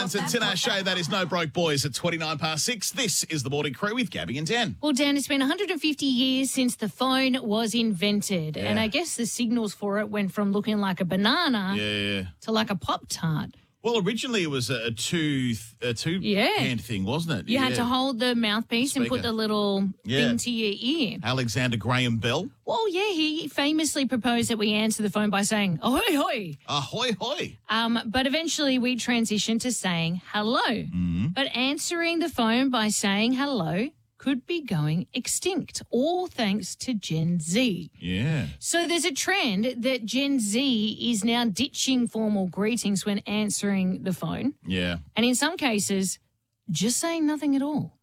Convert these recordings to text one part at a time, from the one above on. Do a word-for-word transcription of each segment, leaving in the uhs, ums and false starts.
headlines at Tinashe Shea. That is No Broke Boys at twenty-nine past six. This is the Morning Crew with Gabby and Dan. Well, Dan, it's been one hundred fifty years since the phone was invented. Yeah. And I guess the signals for it went from looking like a banana Yeah. to like a Pop-Tart. Well, originally it was a two a two Yeah. hand thing, wasn't it? You yeah. had to hold the mouthpiece and put Speaker. the little Yeah. thing to your ear. Alexander Graham Bell. Well, yeah, he famously proposed that we answer the phone by saying, ahoy, hoy. Ahoy, hoy. Um, but eventually we transitioned to saying hello. Mm-hmm. But answering the phone by saying hello could be going extinct, all thanks to Gen Z. Yeah. So there's a trend that Gen Z is now ditching formal greetings when answering the phone. Yeah. And in some cases, just saying nothing at all.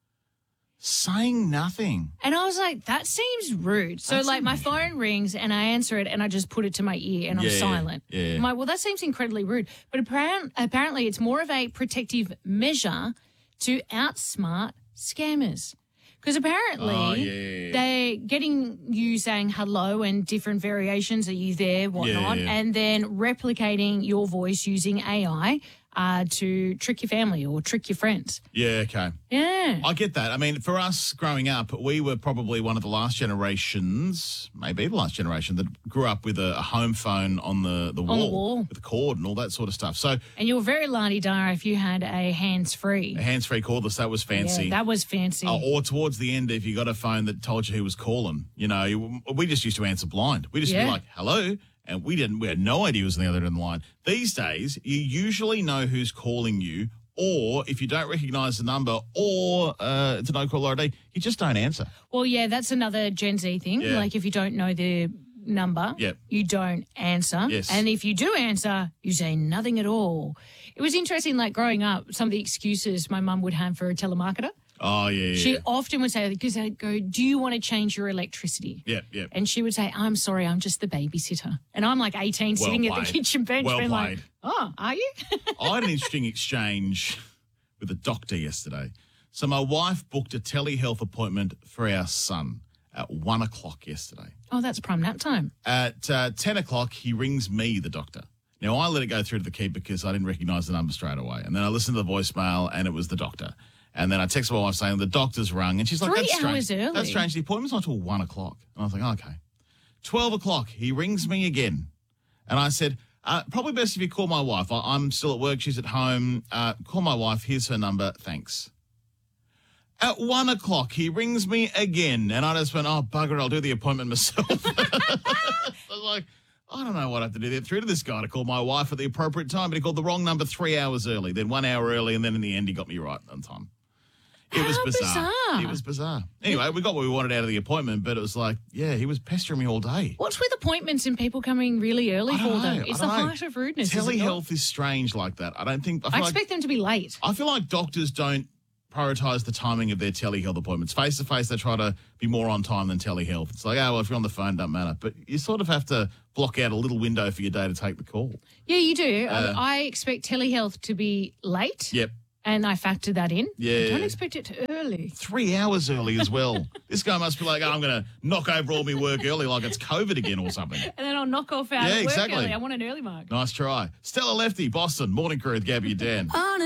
Saying nothing. And I was like, that seems rude. So, That's like, my unusual. phone rings and I answer it and I just put it to my ear and I'm Yeah, silent. yeah. I'm like, well, that seems incredibly rude. But apparent, apparently it's more of a protective measure to outsmart scammers. Because apparently Oh, yeah, yeah, yeah. they're getting you saying hello and different variations, are you there, whatnot, Yeah, yeah. and then replicating your voice using A I uh, to trick your family or trick your friends. Yeah, okay. Yeah. I get that. I mean, for us growing up, we were probably one of the last generations, maybe the last generation, that grew up with a, a home phone on the, the, wall, the wall. with a cord and all that sort of stuff. So And you were very la-di-da if you had a hands-free. a hands-free cordless, that was fancy. Yeah, that was fancy. Uh, or towards the end, if you got a phone that told you who was calling, you know, you- we just used to answer blind. We just Yeah. be like, hello, and we didn't. We had no idea who was on the other end of the line. These days, you usually know who's calling you, or if you don't recognise the number, or uh, it's a no-call I D, you just don't answer. Well, yeah, that's another Gen Z thing. Yeah. Like if you don't know the number, Yep. you don't answer. Yes. And if you do answer, you say nothing at all. It was interesting, like growing up, some of the excuses my mum would have for a telemarketer. Oh yeah, yeah, She yeah. often would say, because I'd go, do you want to change your electricity? yeah, yeah. And she would say, I'm sorry, I'm just the babysitter. And I'm like eighteen Well sitting at played. the kitchen bench Well being played. like, oh, are you? I had an interesting exchange with a doctor yesterday. So my wife booked a telehealth appointment for our son at one o'clock yesterday. Oh, that's prime nap time. At uh, ten o'clock, he rings me, the doctor. Now, I let it go through to the key because I didn't recognise the number straight away. And then I listened to the voicemail, and it was the doctor. And then I texted my wife saying the doctor's rung. And she's like, Three that's strange. hours early. That's strange. The appointment's not till one o'clock. And I was like, oh, okay. twelve o'clock, he rings me again. And I said, uh, probably best if you call my wife. I- I'm still at work. She's at home. Uh, call my wife. Here's her number. Thanks. At one o'clock, he rings me again. And I just went, oh, bugger it. I'll do the appointment myself. I was like, I don't know what I have to do. Get through to this guy to call my wife at the appropriate time, but he called the wrong number three hours early, then one hour early, and then in the end he got me right on time. It was How bizarre. bizarre. It was bizarre. Anyway, we got what we wanted out of the appointment, but it was like, yeah, he was pestering me all day. What's with appointments and people coming really early I for don't them? know. It's I the don't know. height of rudeness. is it not? Telehealth is strange like that. I don't think. I I feel, expect like, them to be late. I feel like doctors don't prioritise the timing of their telehealth appointments. Face to face, they try to be more on time than telehealth. It's like, oh, well, if you're on the phone, don't matter. But you sort of have to block out a little window for your day to take the call. Yeah, you do. Uh, I expect telehealth to be late. Yep. And I factor that in. Yeah. I don't expect it early. Three hours early as well. This guy must be like, oh, I'm going to knock over all my work early like it's COVID again or something. And then I'll knock off out Yeah, at work exactly. early. I want an early mark. Nice try. Stella Lefty, Boston, Morning Crew with Gabby and Dan.